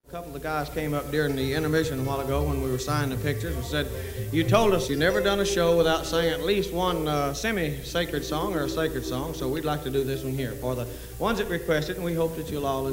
A couple of the guys came up during the intermission a while ago when we were signing the pictures and said, you told us you never done a show without saying at least one semi-sacred song or a sacred song, so we'd like to do this one here for the ones that requested, and we hope that you'll all enjoy